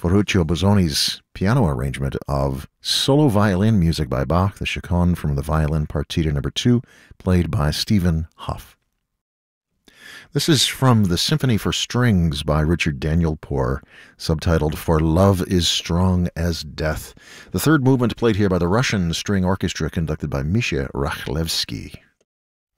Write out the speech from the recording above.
Ferruccio Bozzoni's piano arrangement of solo violin music by Bach, the Chaconne from the Violin Partita No. 2, played by Stephen Hough. This is from the Symphony for Strings by Richard Danielpour, subtitled For Love is Strong as Death. The third movement played here by the Russian String Orchestra, conducted by Misha Rakhlevsky.